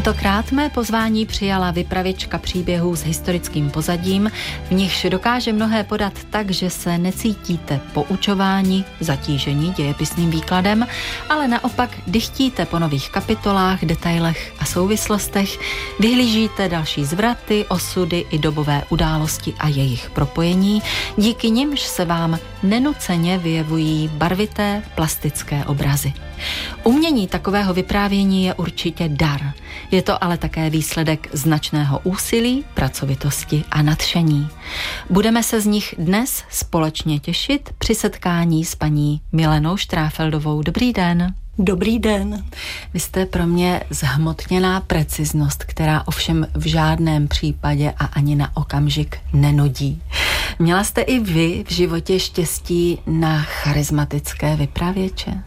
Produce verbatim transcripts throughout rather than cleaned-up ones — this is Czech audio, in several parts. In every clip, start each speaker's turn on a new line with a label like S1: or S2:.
S1: Tentokrát mé pozvání přijala vypravěčka příběhů s historickým pozadím, v nichž dokáže mnohé podat tak, že se necítíte poučováni, zatížení dějepisným výkladem, ale naopak dychtíte po nových kapitolách, detailech a souvislostech, vyhlížíte další zvraty, osudy i dobové události a jejich propojení, díky nimž se vám nenuceně vyjevují barvité plastické obrazy. Umění takového vyprávění je určitě dar. Je to ale také výsledek značného úsilí, pracovitosti a nadšení. Budeme se z nich dnes společně těšit při setkání s paní Milenou Štráfeldovou. Dobrý den.
S2: Dobrý den.
S1: Vy jste pro mě zhmotněná preciznost, která ovšem v žádném případě a ani na okamžik nenudí. Měla jste i vy v životě štěstí na charismatické vypravěče?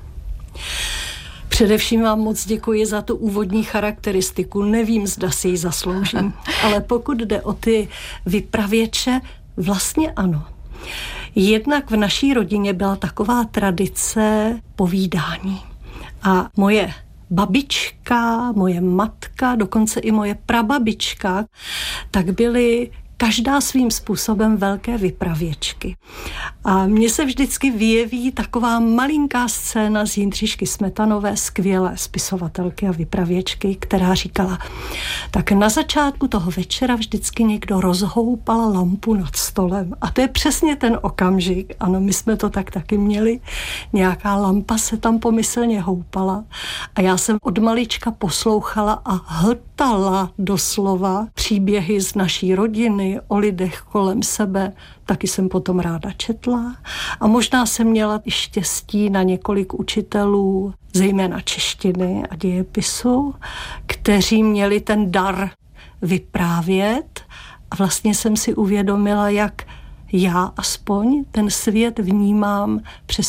S2: Především vám moc děkuji za tu úvodní charakteristiku. Nevím, zda si ji zasloužím, ale pokud jde o ty vypravěče, vlastně ano. Jednak v naší rodině byla taková tradice povídání. A moje babička, moje matka, dokonce i moje prababička, tak byly každá svým způsobem velké vypravěčky. A mně se vždycky vyjeví taková malinká scéna z Jindřišky Smetanové, skvělé spisovatelky a vypravěčky, která říkala, tak na začátku toho večera vždycky někdo rozhoupal lampu nad stolem. A to je přesně ten okamžik. Ano, my jsme to tak taky měli. Nějaká lampa se tam pomyslně houpala. A já jsem od malička poslouchala a hltala doslova příběhy z naší rodiny, o lidech kolem sebe, taky jsem potom ráda četla a možná jsem měla i štěstí na několik učitelů, zejména češtiny a dějepisu, kteří měli ten dar vyprávět a vlastně jsem si uvědomila, jak já aspoň ten svět vnímám přes